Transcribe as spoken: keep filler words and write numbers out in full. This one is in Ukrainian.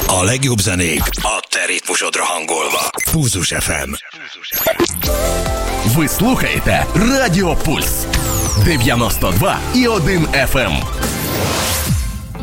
A legjobb zenék a te ritmusodra hangolva. Pulzus еф ем. Ви слухаєте Радіо Пульс дев'яносто два і один еф ем.